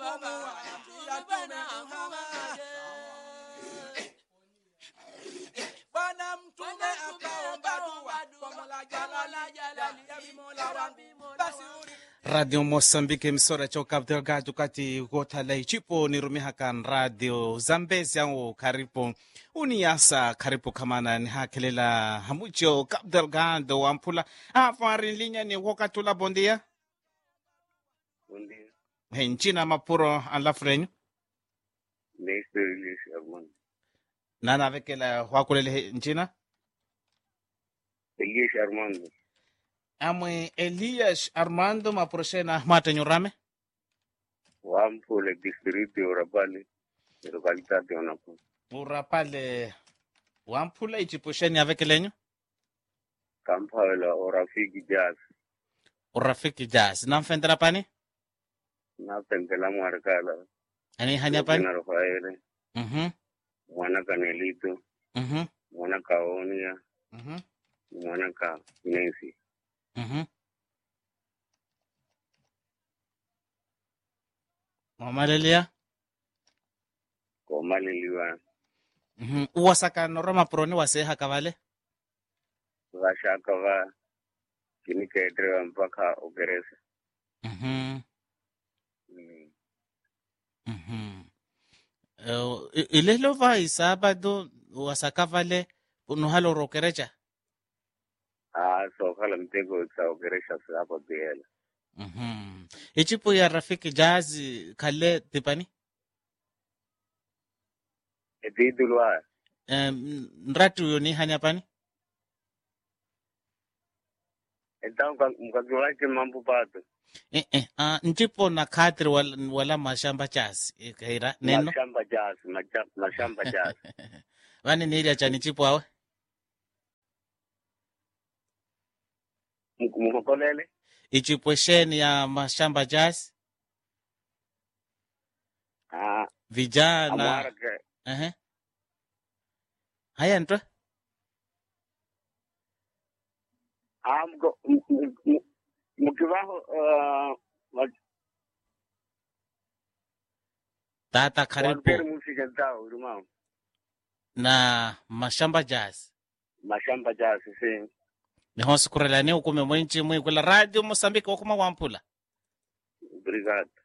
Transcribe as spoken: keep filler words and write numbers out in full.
Bwana mtume akaomba dua kwa Mola Jalali ya Mola wangu basi uri Radio Moçambique emissora cha Cabo Delgado kati gotala ichipo ni rumiha kan Radio Zambezi yangu karipo uniasa karipo kamana ni hakelela hamucho Cabo Delgado wampula afari linya ni wakatula bondia bondia henchina mapuro alafrenyo Neste Elias Armando nana vekela wakulele henchina Elias Armando amwe Elias Armando maproshena matenyorame Wampula distrito de Urapale localidad de Onapo urapale wampula ichiposheni avekelenyo Kampala Orafiki Jazz urafiki jazz namfendera pani na pendela marcala ani hanya pani na Rafael mhm mwana Canelito mhm mwana Kaonia mhm mwana ka Nancy mhm mamalelia Komaliliwa mhm uwasaka noroma proni waseha kavale Rashaka va kinikedrewa mpaka Ugereza mhm mm. mhm uh, ilelo va isabado wasaka vale unuhalo rokerecha Ah, so kala mtego sa Ugereza hapo biela mhm ichipo ya rafiki jazi kale tipani Edidulwa um, nratu yoni hanya pani Então, mkakiwache mambo pato. eh eh uh, nchipo na kadri wala, wala mashamba chasi ikaira neno Mashamba jazz, macha- mashamba jazz. wani niria chani chipo awe Mk- Mkokolele? ichipo sheni ya mashamba jazz Ah, vijana amwara ke. ehe haya ntwa Ah, mko, m- m- m- mkiwaho, uh, wa- tata wanperi karibu musika zao, urumao. na mashamba jazz Mashamba jazz, si. niho sikurelani ukume mwenchi mwi kula radio Mosambiki wakuma wampula Obrigado.